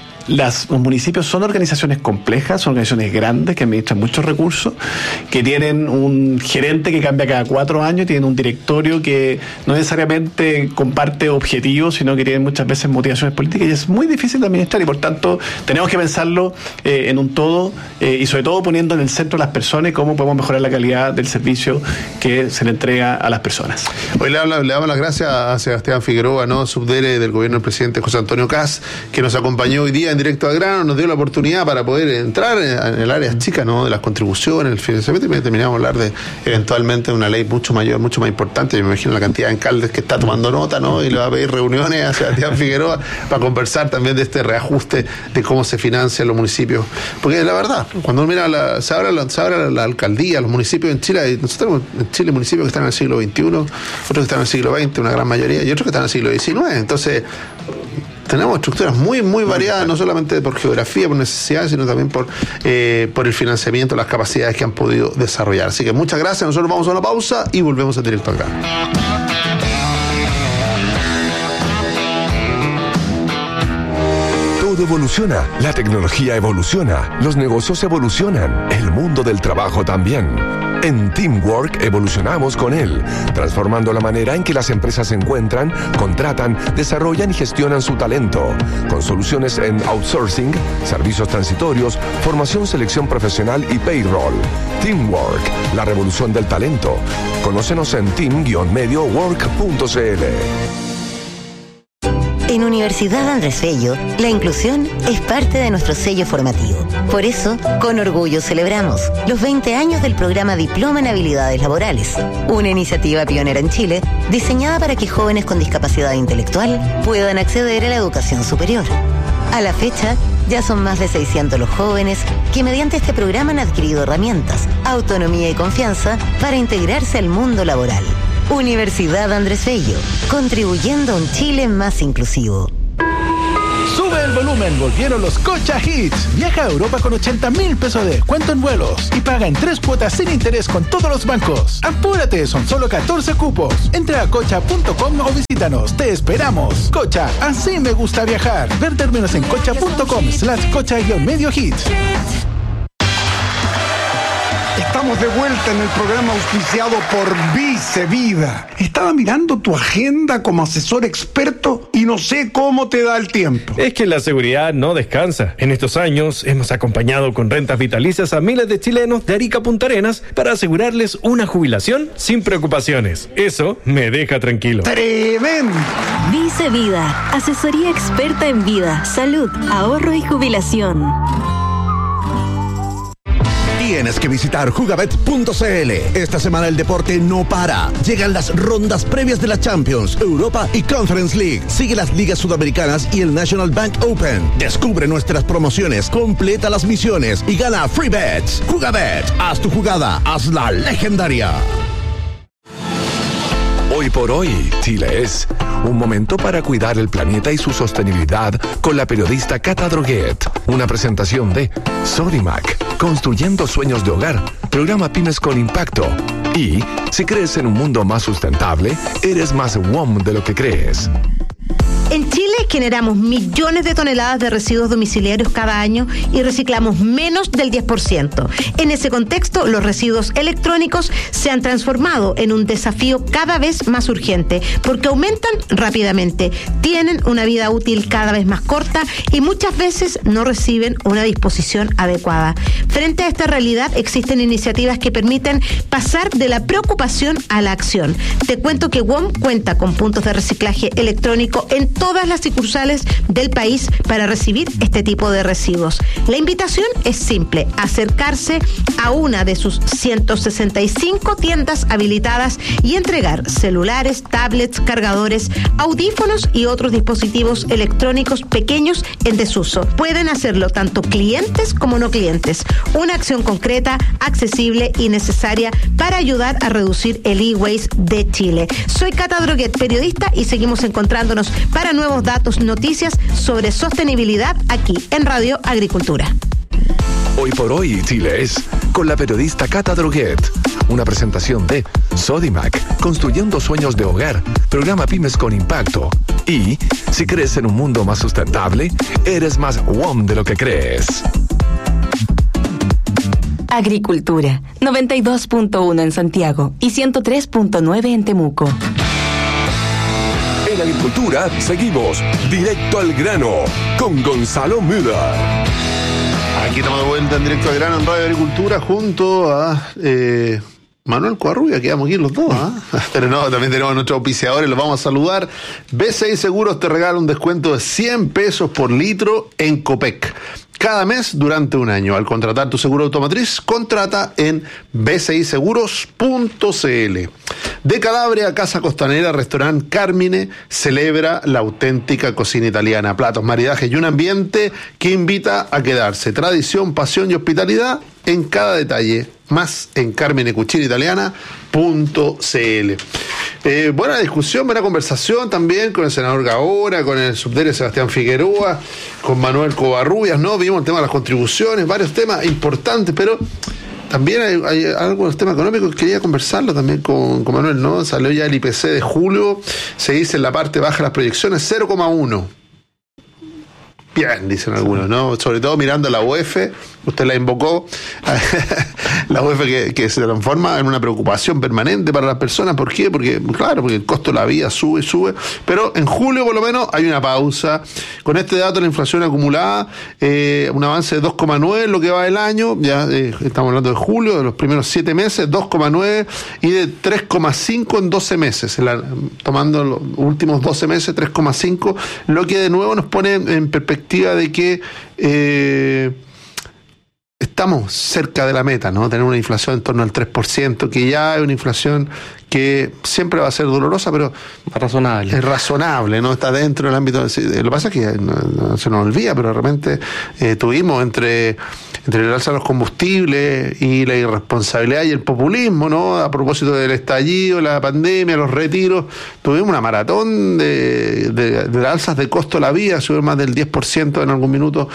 Los municipios son organizaciones complejas, son organizaciones grandes que administran muchos recursos, que tienen un gerente que cambia cada 4 años, tienen un directorio que no necesariamente comparte objetivos, sino que tienen muchas veces motivaciones políticas, y es muy difícil de administrar, y por tanto tenemos que pensarlo en un todo, y sobre todo poniendo en el centro a las personas y cómo podemos mejorar la calidad del servicio que se le entrega a las personas. Hoy le damos las gracias a Sebastián Figueroa, ¿no? Subdere del gobierno del presidente José Antonio Kast, que nos acompañó hoy día en Directo al Grano, nos dio la oportunidad para poder entrar en el área chica, ¿no? De las contribuciones, el financiamiento, y terminamos de hablar de eventualmente una ley mucho mayor, mucho más importante. Yo me imagino la cantidad de alcaldes que está tomando nota, ¿no? Y le va a pedir reuniones a Sebastián Figueroa para conversar también de este reajuste de cómo se financian los municipios. Porque la verdad, cuando uno mira se abre la alcaldía, los municipios en Chile, nosotros tenemos en Chile municipios que están en el siglo XXI, otros que están en el siglo XX, una gran mayoría, y otros que están en el siglo XIX. Entonces, tenemos estructuras muy, muy variadas, no solamente por geografía, por necesidades, sino también por el financiamiento, las capacidades que han podido desarrollar. Así que muchas gracias, nosotros vamos a una pausa y volvemos a Directo al Grano. Todo evoluciona, la tecnología evoluciona, los negocios evolucionan, el mundo del trabajo también. En Teamwork evolucionamos con él, transformando la manera en que las empresas encuentran, contratan, desarrollan y gestionan su talento, con soluciones en outsourcing, servicios transitorios, formación, selección profesional y payroll. Teamwork, la revolución del talento. Conócenos en team-mediowork.cl. En Universidad Andrés Bello, la inclusión es parte de nuestro sello formativo. Por eso, con orgullo celebramos los 20 años del programa Diploma en Habilidades Laborales, una iniciativa pionera en Chile, diseñada para que jóvenes con discapacidad intelectual puedan acceder a la educación superior. A la fecha, ya son más de 600 los jóvenes que mediante este programa han adquirido herramientas, autonomía y confianza para integrarse al mundo laboral. Universidad Andrés Bello, contribuyendo a un Chile más inclusivo. Sube el volumen, volvieron los Cocha Hits. Viaja a Europa con 80,000 pesos de descuento en vuelos y paga en 3 cuotas sin interés con todos los bancos. Apúrate, son solo 14 cupos. Entra a cocha.com o visítanos. Te esperamos. Cocha, así me gusta viajar. Ver términos en cocha.com/cocha-medio hits. Estamos de vuelta en el programa auspiciado por Vice Vida. Estaba mirando tu agenda como asesor experto y no sé cómo te da el tiempo. Es que la seguridad no descansa. En estos años hemos acompañado con rentas vitalicias a miles de chilenos de Arica a Punta Arenas para asegurarles una jubilación sin preocupaciones. Eso me deja tranquilo. ¡Tremendo! Vice Vida, asesoría experta en vida, salud, ahorro y jubilación. Tienes que visitar jugabet.cl. Esta semana el deporte no para. Llegan las rondas previas de la Champions, Europa y Conference League. Sigue las ligas sudamericanas y el National Bank Open. Descubre nuestras promociones, completa las misiones y gana free bets. Jugabet, haz tu jugada, hazla legendaria. Hoy por hoy, Chile es un momento para cuidar el planeta y su sostenibilidad con la periodista Cata Droguet. Una presentación de Sodimac, construyendo sueños de hogar, programa Pymes con Impacto. Y si crees en un mundo más sustentable, eres más WOM de lo que crees. En Chile generamos millones de toneladas de residuos domiciliarios cada año y reciclamos menos del 10%. En ese contexto, los residuos electrónicos se han transformado en un desafío cada vez más urgente porque aumentan rápidamente, tienen una vida útil cada vez más corta y muchas veces no reciben una disposición adecuada. Frente a esta realidad, existen iniciativas que permiten pasar de la preocupación a la acción. Te cuento que WOM cuenta con puntos de reciclaje electrónico en todas las sucursales del país para recibir este tipo de residuos. La invitación es simple: acercarse a una de sus 165 tiendas habilitadas y entregar celulares, tablets, cargadores, audífonos y otros dispositivos electrónicos pequeños en desuso. Pueden hacerlo tanto clientes como no clientes. Una acción concreta, accesible y necesaria para ayudar a reducir el e-waste de Chile. Soy Cata Droguet, periodista, y seguimos encontrándonos para nuevos datos, noticias sobre sostenibilidad aquí en Radio Agricultura. Hoy por hoy, Chile es con la periodista Cata Droguet. Una presentación de Sodimac, construyendo sueños de hogar, programa Pymes con Impacto. Y si crees en un mundo más sustentable, eres más WOM de lo que crees. Agricultura, 92.1 en Santiago y 103.9 en Temuco. En Agricultura seguimos directo al grano con Gonzalo Müller. Aquí estamos de vuelta en Directo al Grano en Radio Agricultura junto a Manuel Covarrubia, quedamos aquí los dos, pero no, también tenemos a nuestros auspiciadores, los vamos a saludar. B6 Seguros te regala un descuento de 100 pesos por litro en Copec. Cada mes durante un año. Al contratar tu seguro automotriz, contrata en b6seguros.cl. De Calabria, Casa Costanera, Restaurante Carmine celebra la auténtica cocina italiana. Platos, maridajes y un ambiente que invita a quedarse. Tradición, pasión y hospitalidad en cada detalle. Más en carminecucinaitaliana.cl. Buena discusión, buena conversación también con el senador Gaona, con el subdere Sebastián Figueroa, con Manuel Covarrubias, ¿no? Vimos el tema de las contribuciones, varios temas importantes, pero también hay algunos temas económicos que quería conversarlo también con Manuel, ¿no? Salió ya el IPC de julio, se dice en la parte baja de las proyecciones 0,1. bien, dicen algunos, ¿no? Sobre todo mirando la UEF, usted la invocó, la UEF que se transforma en una preocupación permanente para las personas. ¿Por qué? Porque, claro, porque el costo de la vida sube, pero en julio por lo menos hay una pausa. Con este dato, la inflación acumulada, un avance de 2,9 en lo que va del año, ya estamos hablando de julio, de los primeros 7 meses, 2,9 y de 3,5 en 12 meses, tomando los últimos 12 meses, 3,5, lo que de nuevo nos pone en perspectiva de que estamos cerca de la meta, ¿no? Tener una inflación en torno al 3%, que ya es una inflación que siempre va a ser dolorosa, pero razonable. Es razonable, ¿no? Está dentro del ámbito. Lo que pasa es que no se nos olvida, pero de repente tuvimos entre el alza de los combustibles y la irresponsabilidad y el populismo, ¿no? A propósito del estallido, la pandemia, los retiros, tuvimos una maratón de alzas de costo de la vida, subieron más del 10% en algún minuto,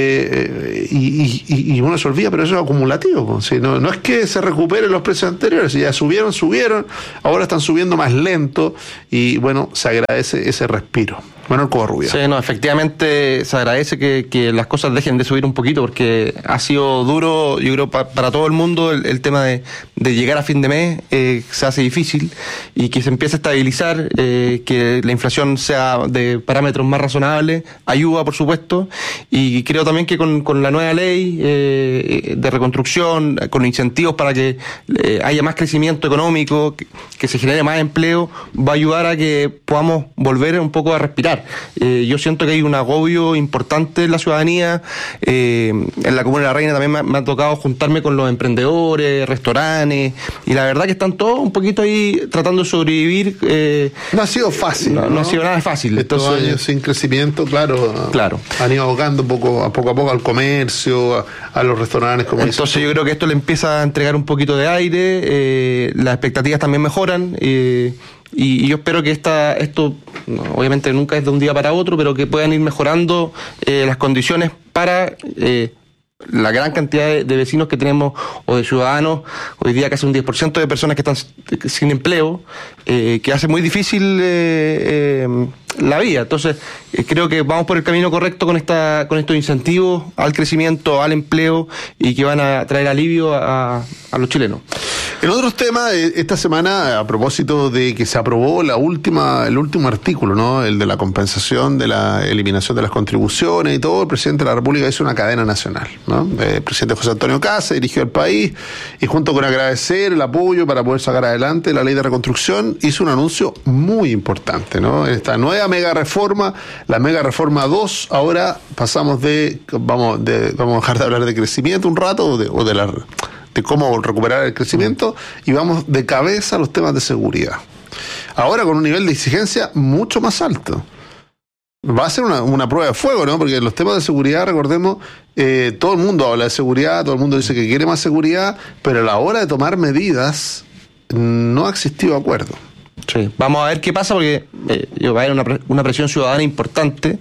y uno se olvida, pero eso es acumulativo, ¿sí? No es que se recuperen los precios anteriores, ya subieron, ahora están subiendo más lento y bueno, se agradece ese respiro. Manuel Covarrubias. Sí, no, efectivamente se agradece que las cosas dejen de subir un poquito, porque ha sido duro, yo creo, para todo el mundo el tema de llegar a fin de mes, se hace difícil, y que se empiece a estabilizar, que la inflación sea de parámetros más razonables, ayuda, por supuesto, y creo también que con la nueva ley de reconstrucción, con incentivos para que haya más crecimiento económico, que se genere más empleo, va a ayudar a que podamos volver un poco a respirar. Yo siento que hay un agobio importante en la ciudadanía. En la Comuna de la Reina también me ha tocado juntarme con los emprendedores, restaurantes, y la verdad que están todos un poquito ahí tratando de sobrevivir. No ha sido fácil. No ha sido nada fácil. Estos años sin crecimiento, claro. Han ido abocando a poco al comercio, a los restaurantes. Entonces yo creo que esto le empieza a entregar un poquito de aire, las expectativas también mejoran, y yo espero que esto obviamente nunca es de un día para otro, pero que puedan ir mejorando las condiciones para la gran cantidad de vecinos que tenemos, o de ciudadanos, hoy día casi un 10% de personas que están sin empleo, que hace muy difícil la vida. Entonces creo que vamos por el camino correcto con estos incentivos al crecimiento, al empleo, y que van a traer alivio a los chilenos. En otros temas, esta semana, a propósito de que se aprobó el último artículo, ¿no? El de la compensación de la eliminación de las contribuciones y todo, el presidente de la República hizo una cadena nacional, ¿no? El presidente José Antonio Kast dirigió el país y, junto con agradecer el apoyo para poder sacar adelante la ley de reconstrucción, hizo un anuncio muy importante, ¿no? En esta nueva mega reforma, la mega reforma 2, ahora pasamos vamos a dejar de hablar de crecimiento un rato, de cómo recuperar el crecimiento, y vamos de cabeza a los temas de seguridad. Ahora con un nivel de exigencia mucho más alto. Va a ser una prueba de fuego, ¿no? Porque en los temas de seguridad, recordemos, todo el mundo habla de seguridad, todo el mundo dice que quiere más seguridad, pero a la hora de tomar medidas no ha existido acuerdo. Sí, vamos a ver qué pasa, porque va a haber una presión ciudadana importante.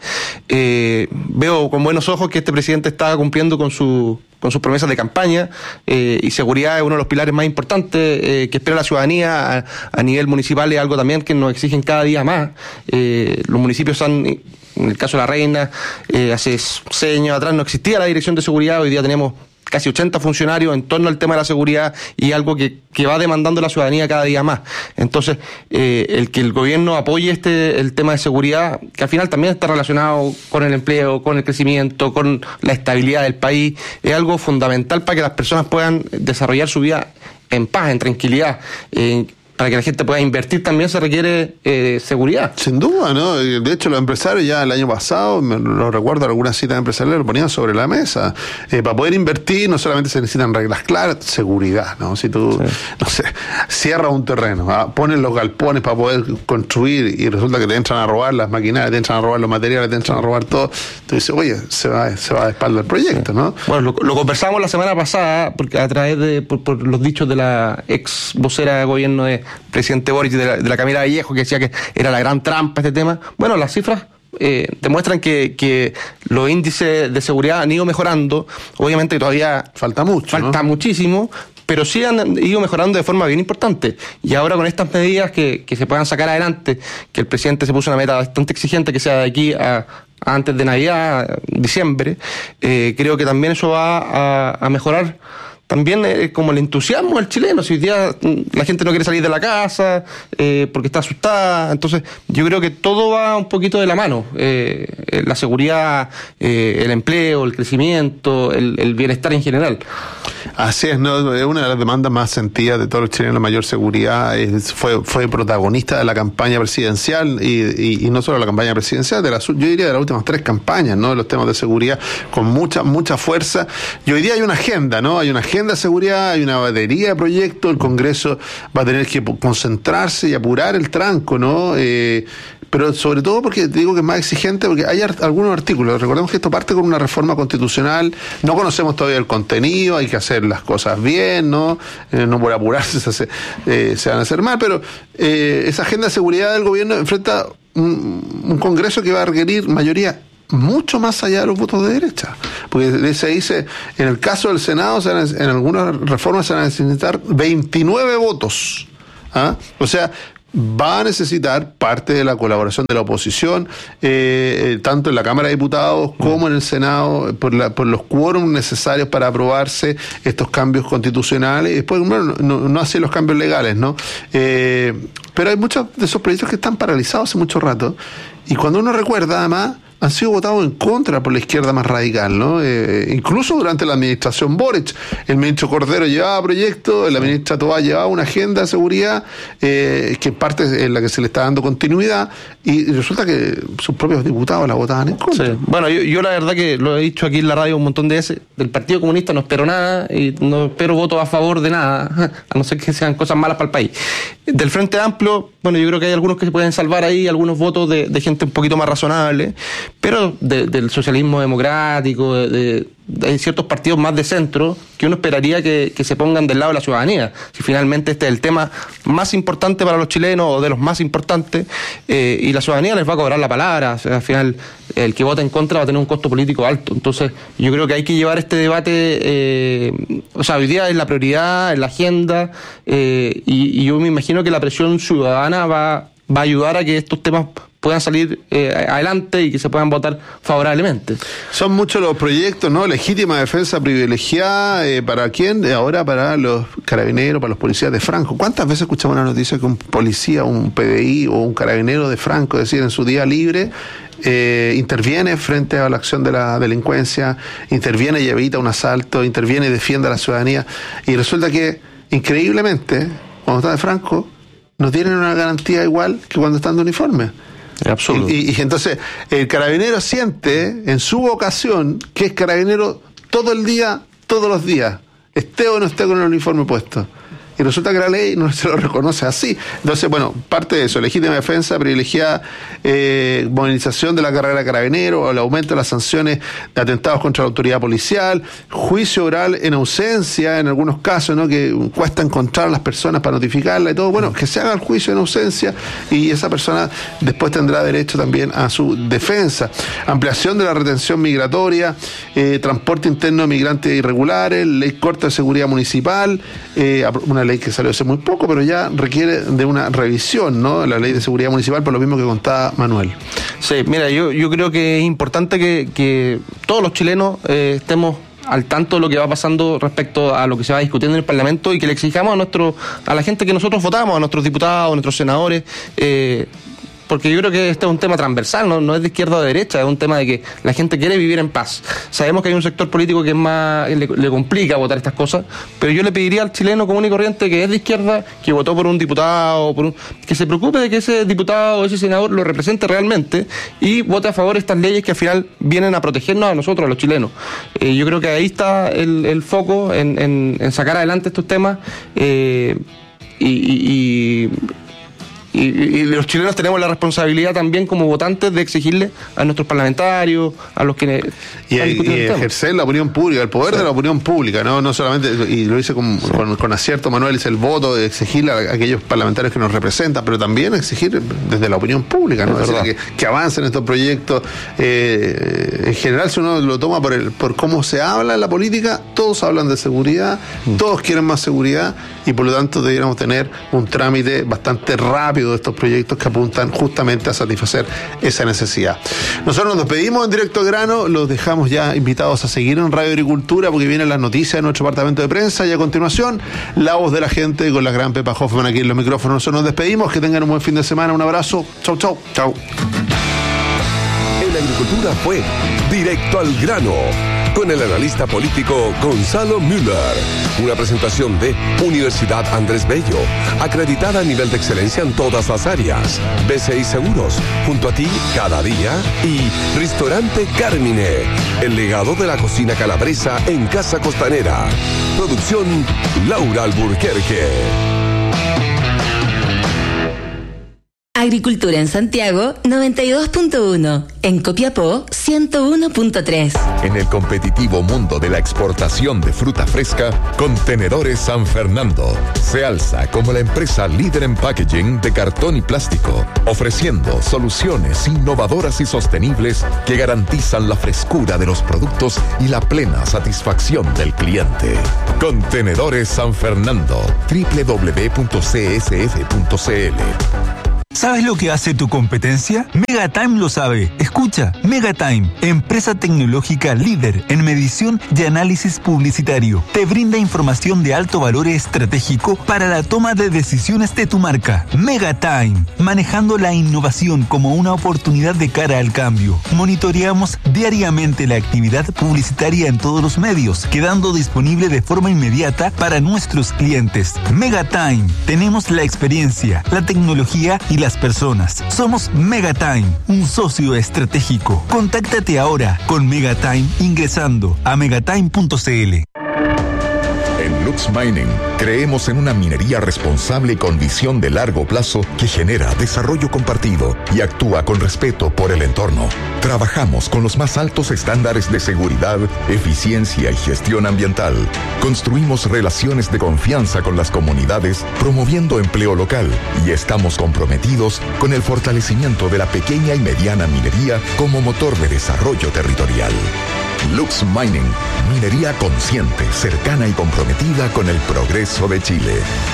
Veo con buenos ojos que este presidente está cumpliendo con sus promesas de campaña, y seguridad es uno de los pilares más importantes que espera la ciudadanía a nivel municipal. Es algo también que nos exigen cada día más. Los municipios en el caso de La Reina, hace 6 años atrás no existía la dirección de seguridad, hoy día tenemos casi 80 funcionarios en torno al tema de la seguridad, y algo que va demandando la ciudadanía cada día más. Entonces, el que el gobierno apoye el tema de seguridad, que al final también está relacionado con el empleo, con el crecimiento, con la estabilidad del país, es algo fundamental para que las personas puedan desarrollar su vida en paz, en tranquilidad. Para que la gente pueda invertir también se requiere seguridad. Sin duda, ¿no? De hecho, los empresarios ya el año pasado, lo recuerdo, algunas citas empresariales lo ponían sobre la mesa. Para poder invertir no solamente se necesitan reglas claras, seguridad, ¿no? Si tú, no sé, cierras un terreno, pones los galpones para poder construir y resulta que te entran a robar las maquinarias, te entran a robar los materiales, te entran a robar todo, tú dices, oye, se va de espalda el proyecto, ¿no? Bueno, lo conversamos la semana pasada, porque a través por los dichos de la ex vocera de gobierno de presidente Boric, de la Camila Vallejo, que decía que era la gran trampa este tema. Bueno, las cifras demuestran que los índices de seguridad han ido mejorando. Obviamente todavía falta muchísimo, pero sí han ido mejorando de forma bien importante. Y ahora con estas medidas que se puedan sacar adelante, que el presidente se puso una meta bastante exigente, que sea de aquí a antes de Navidad, diciembre, creo que también eso va a mejorar también como el entusiasmo del chileno. Si hoy día la gente no quiere salir de la casa porque está asustada, entonces yo creo que todo va un poquito de la mano. La seguridad, el empleo, el crecimiento, el bienestar en general. Así es, ¿no? Es una de las demandas más sentidas de todos los chilenos, la mayor seguridad. Fue protagonista de la campaña presidencial y no solo la campaña presidencial, yo diría de las últimas 3 campañas, ¿no? De los temas de seguridad con mucha fuerza. Y hoy día hay una agenda, ¿no? Hay una agenda de seguridad, hay una batería de proyectos. El Congreso va a tener que concentrarse y apurar el tranco, ¿no? Pero sobre todo porque te digo que es más exigente, porque hay algunos artículos. Recordemos que esto parte con una reforma constitucional, no conocemos todavía el contenido, hay que hacer las cosas bien, no por apurarse se van a hacer mal, pero esa agenda de seguridad del gobierno enfrenta un Congreso que va a requerir mayoría mucho más allá de los votos de derecha, porque se dice, en el caso del Senado, en algunas reformas se van a necesitar 29 votos, o sea, va a necesitar parte de la colaboración de la oposición, tanto en la Cámara de Diputados como en el Senado, por los quórums necesarios para aprobarse estos cambios constitucionales, y después no hacer los cambios legales, ¿no? Pero hay muchos de esos proyectos que están paralizados hace mucho rato, y cuando uno recuerda, además, han sido votados en contra por la izquierda más radical, ¿no? Incluso durante la administración Boric, el ministro Cordero llevaba proyectos, la ministra Toá llevaba una agenda de seguridad que en parte es la que se le está dando continuidad, y resulta que sus propios diputados la votaban en contra. Sí. Bueno, yo la verdad que lo he dicho aquí en la radio un montón de veces, del Partido Comunista no espero nada y no espero votos a favor de nada, a no ser que sean cosas malas para el país. Del Frente Amplio, bueno, yo creo que hay algunos que se pueden salvar ahí, algunos votos de gente un poquito más razonable, pero del socialismo democrático, hay ciertos partidos más de centro que uno esperaría que se pongan del lado de la ciudadanía. Si finalmente este es el tema más importante para los chilenos o de los más importantes, y la ciudadanía les va a cobrar la palabra, o sea, al final el que vota en contra va a tener un costo político alto. Entonces yo creo que hay que llevar este debate, o sea, hoy día es la prioridad, es la agenda, y yo me imagino que la presión ciudadana va a ayudar a que estos temas puedan salir adelante y que se puedan votar favorablemente. Son muchos los proyectos, ¿no? Legítima defensa privilegiada, ¿para quién? Ahora para los carabineros, para los policías de Franco. ¿Cuántas veces escuchamos una noticia que un policía, un PDI o un carabinero de Franco, es decir, en su día libre, interviene frente a la acción de la delincuencia, interviene y evita un asalto, interviene y defiende a la ciudadanía, y resulta que, increíblemente, cuando está de Franco, no tienen una garantía igual que cuando están de uniforme? Absurdo. Y entonces el carabinero siente en su vocación que es carabinero todo el día, todos los días, esté o no esté con el uniforme puesto. Y resulta que la ley no se lo reconoce así. Entonces, bueno, parte de eso, legítima defensa privilegiada, movilización de la carrera de carabinero, o el aumento de las sanciones de atentados contra la autoridad policial, juicio oral en ausencia en algunos casos, ¿no? Que cuesta encontrar a las personas para notificarla y todo. Bueno, que se haga el juicio en ausencia y esa persona después tendrá derecho también a su defensa. Ampliación de la retención migratoria, transporte interno de migrantes irregulares, ley corta de seguridad municipal, una ley que salió hace muy poco, pero ya requiere de una revisión, ¿no? La ley de seguridad municipal, por lo mismo que contaba Manuel. Sí, mira, yo creo que es importante que todos los chilenos estemos al tanto de lo que va pasando respecto a lo que se va discutiendo en el Parlamento y que le exijamos a la gente que nosotros votamos, a nuestros diputados, a nuestros senadores, porque yo creo que este es un tema transversal, no es de izquierda o de derecha, es un tema de que la gente quiere vivir en paz. Sabemos que hay un sector político que es más le complica votar estas cosas, pero yo le pediría al chileno común y corriente que es de izquierda, que votó por un diputado, que se preocupe de que ese diputado o ese senador lo represente realmente y vote a favor de estas leyes que al final vienen a protegernos a nosotros, a los chilenos. Yo creo que ahí está el foco en sacar adelante estos temas, y los chilenos tenemos la responsabilidad también como votantes de exigirle a nuestros parlamentarios, a los que y ejercer la opinión pública, el poder de la opinión pública, no solamente, y lo dice con acierto Manuel, es el voto de exigirle a aquellos parlamentarios que nos representan, pero también exigir desde la opinión pública, ¿no? Es decir, que avancen estos proyectos. En general, si uno lo toma por cómo se habla en la política, todos hablan de seguridad, todos quieren más seguridad, y por lo tanto debiéramos tener un trámite bastante rápido desarrollo de estos proyectos que apuntan justamente a satisfacer esa necesidad. Nosotros nos despedimos en Directo al Grano, los dejamos ya invitados a seguir en Radio Agricultura porque vienen las noticias de nuestro departamento de prensa y a continuación La Voz de la Gente con la gran Pepa Hoffman aquí en los micrófonos. Nosotros nos despedimos, que tengan un buen fin de semana, un abrazo, chau. En Agricultura fue Directo al Grano con el analista político Gonzalo Müller. Una presentación de Universidad Andrés Bello, acreditada a nivel de excelencia en todas las áreas. BCI Seguros, junto a ti cada día. Y Restaurante Carmine, el legado de la cocina calabresa en Casa Costanera. Producción Laura Alburquerque. Agricultura en Santiago 92.1, en Copiapó 101.3. En el competitivo mundo de la exportación de fruta fresca, Contenedores San Fernando se alza como la empresa líder en packaging de cartón y plástico, ofreciendo soluciones innovadoras y sostenibles que garantizan la frescura de los productos y la plena satisfacción del cliente. Contenedores San Fernando, www.csf.cl. ¿Sabes lo que hace tu competencia? Megatime lo sabe. Escucha, Megatime, empresa tecnológica líder en medición y análisis publicitario. Te brinda información de alto valor estratégico para la toma de decisiones de tu marca. Megatime, manejando la innovación como una oportunidad de cara al cambio. Monitoreamos diariamente la actividad publicitaria en todos los medios, quedando disponible de forma inmediata para nuestros clientes. Megatime, tenemos la experiencia, la tecnología y las personas. Somos Megatime, un socio estratégico. Contáctate ahora con Megatime ingresando a megatime.cl. En Lux Mining creemos en una minería responsable y con visión de largo plazo que genera desarrollo compartido y actúa con respeto por el entorno. Trabajamos con los más altos estándares de seguridad, eficiencia y gestión ambiental. Construimos relaciones de confianza con las comunidades, promoviendo empleo local, y estamos comprometidos con el fortalecimiento de la pequeña y mediana minería como motor de desarrollo territorial. Lux Mining, minería consciente, cercana y comprometida con el progreso de Chile.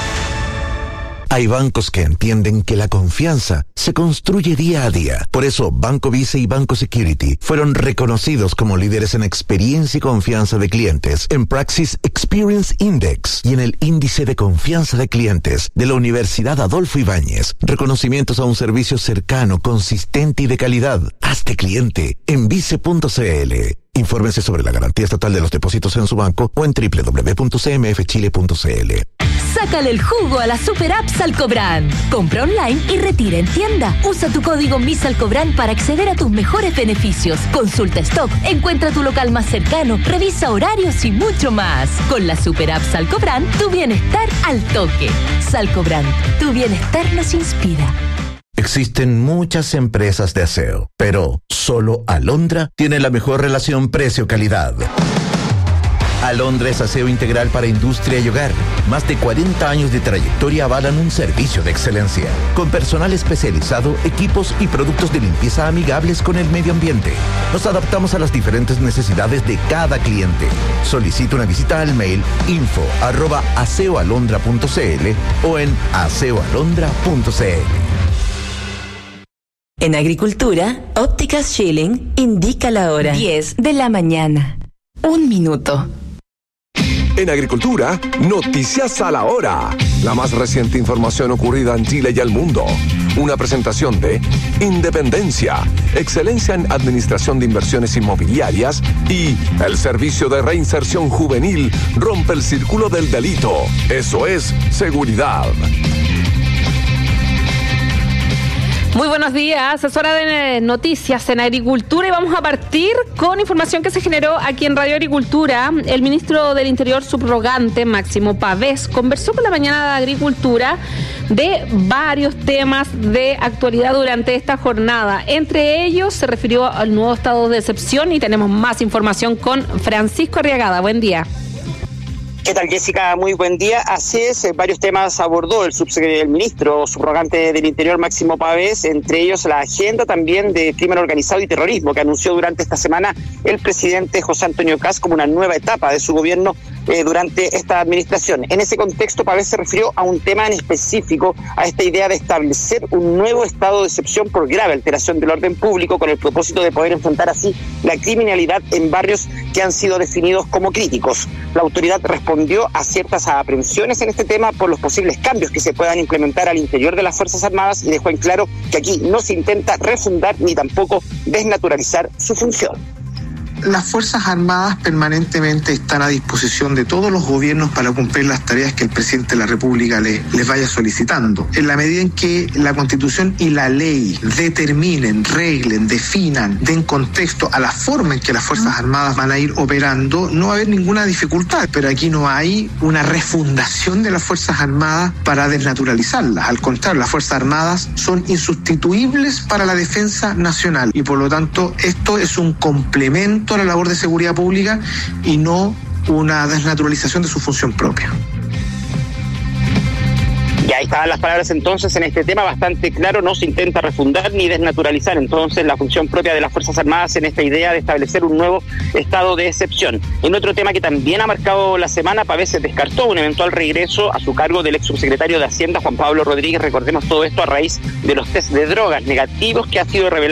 Hay bancos que entienden que la confianza se construye día a día. Por eso, Banco Vice y Banco Security fueron reconocidos como líderes en experiencia y confianza de clientes en Praxis Experience Index y en el Índice de Confianza de Clientes de la Universidad Adolfo Ibáñez. Reconocimientos a un servicio cercano, consistente y de calidad. Hazte cliente en vice.cl. Infórmense sobre la garantía estatal de los depósitos en su banco o en www.cmfchile.cl. Sácale el jugo a la super app Salcobran. Compra online y retira en tienda. Usa tu código MISALCOBRAN para acceder a tus mejores beneficios. Consulta stock, encuentra tu local más cercano, revisa horarios y mucho más. Con la super app Salcobran, tu bienestar al toque. Salcobran, tu bienestar nos inspira. Existen muchas empresas de aseo, pero solo Alondra tiene la mejor relación precio-calidad. Alondra es aseo integral para industria y hogar. Más de 40 años de trayectoria avalan un servicio de excelencia, con personal especializado, equipos y productos de limpieza amigables con el medio ambiente. Nos adaptamos a las diferentes necesidades de cada cliente. Solicita una visita al mail info@aseoalondra.cl o en aseoalondra.cl. En Agricultura, Ópticas Schilling indica la hora. 10 de la mañana. 1 minuto. En Agricultura, noticias a la hora. La más reciente información ocurrida en Chile y el mundo. Una presentación de Independencia, excelencia en administración de inversiones inmobiliarias, y el Servicio de Reinserción Juvenil rompe el círculo del delito. Eso es seguridad. Muy buenos días, es hora de noticias en Agricultura y vamos a partir con información que se generó aquí en Radio Agricultura. El ministro del Interior subrogante, Máximo Pavés, conversó con la mañana de Agricultura de varios temas de actualidad durante esta jornada. Entre ellos se refirió al nuevo estado de excepción y tenemos más información con Francisco Arriagada. Buen día. ¿Qué tal, Jessica? Muy buen día. Así es, varios temas abordó el ministro subrogante del Interior, Máximo Pavés, entre ellos la agenda también de crimen organizado y terrorismo que anunció durante esta semana el presidente José Antonio Kast como una nueva etapa de su gobierno durante esta administración. En ese contexto, Pavés se refirió a un tema en específico, a esta idea de establecer un nuevo estado de excepción por grave alteración del orden público, con el propósito de poder enfrentar así la criminalidad en barrios que han sido definidos como críticos. La autoridad respondió a ciertas aprehensiones en este tema por los posibles cambios que se puedan implementar al interior de las Fuerzas Armadas y dejó en claro que aquí no se intenta refundar ni tampoco desnaturalizar su función. Las Fuerzas Armadas permanentemente están a disposición de todos los gobiernos para cumplir las tareas que el presidente de la República les vaya solicitando. En la medida en que la Constitución y la ley determinen, reglen, definan, den contexto a la forma en que las Fuerzas Armadas van a ir operando, no va a haber ninguna dificultad. Pero aquí no hay una refundación de las Fuerzas Armadas para desnaturalizarlas. Al contrario, las Fuerzas Armadas son insustituibles para la defensa nacional y por lo tanto esto es un complemento a la labor de seguridad pública y no una desnaturalización de su función propia. Y ahí estaban las palabras entonces en este tema bastante claro, no se intenta refundar ni desnaturalizar entonces la función propia de las Fuerzas Armadas en esta idea de establecer un nuevo estado de excepción. En otro tema que también ha marcado la semana, Pavés descartó un eventual regreso a su cargo del ex subsecretario de Hacienda, Juan Pablo Rodríguez. Recordemos todo esto a raíz de los test de drogas negativos que ha sido revelado